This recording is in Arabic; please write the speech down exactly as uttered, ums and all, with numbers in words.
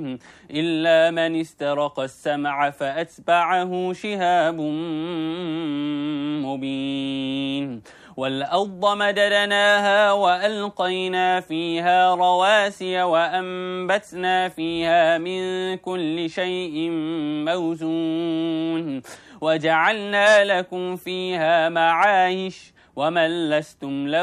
إلا من استرق السمع فأتبعه شهاب مبين والأرض مددناها وألقينا فيها رواسي وأنبتنا فيها من كل شيء موزون وجعلنا لكم فيها معايش ومن لستم له